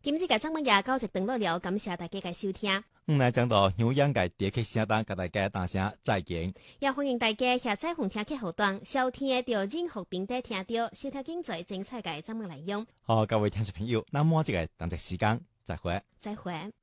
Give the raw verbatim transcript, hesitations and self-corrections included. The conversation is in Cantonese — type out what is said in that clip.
今日嘅節目也到這段落了，感謝大家嘅收聽。 唔來講到有氧嘅電氣聲單，給大家打聲再見。 也歡迎大家下載紅聽客戶端，收聽到任何平台聽到收聽精彩精彩嘅節目內容。 好，各位聽眾朋友，那麼這個等陣時間再會。 再會。